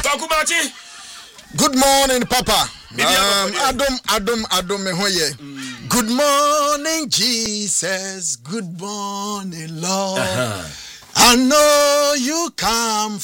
Kwakumachi. Good morning, Papa. Adom me hoye. Good morning, Jesus. Good morning, Lord. I know you come